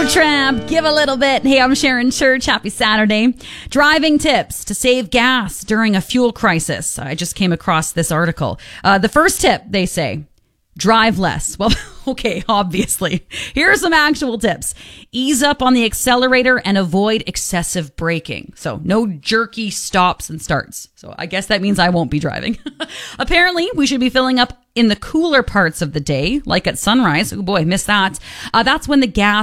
Supertramp, give a little bit. Hey, I'm Sharon Church. Happy Saturday. Driving tips to save gas during a fuel crisis. I just came across this article. The first tip, they say, drive less. Well, okay, obviously. Here are some actual tips. Ease up on the accelerator and avoid excessive braking. So no jerky stops and starts. So I guess that means I won't be driving. Apparently, we should be filling up in the cooler parts of the day, like at sunrise. Oh boy, missed that. That's when the gas